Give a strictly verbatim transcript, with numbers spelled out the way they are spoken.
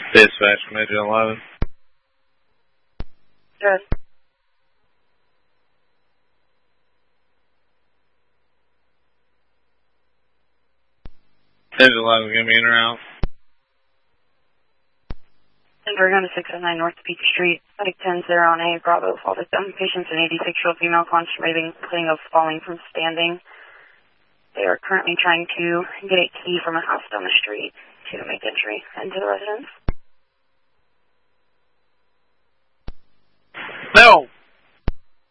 Dispatch, Major eleven. Good. Major eleven, give me in or out. Denver, going to six oh nine North Peach Street, Medic ten zero on A, Bravo, fall victim. Patient's an eighty-six-year-old female constipating, bleeding of falling from standing. They are currently trying to get a key from a house down the street to make entry into the residence. No!